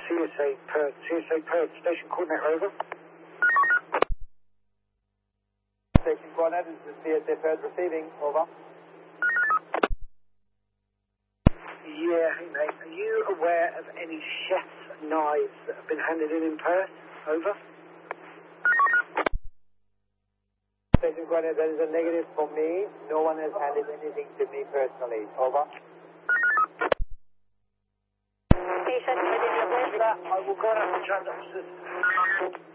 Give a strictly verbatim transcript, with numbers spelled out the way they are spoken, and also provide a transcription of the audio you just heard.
C S A Perth, C S A Perth, station coordinate over. Station coordinate, this is C S A Perth receiving, over. Yeah, hey mate, are you aware of any chef's knives that have been handed in in Perth? Over. Station coordinate, that is a negative for me. No one has handed anything to me personally, over. Station, I will go out to transit officers.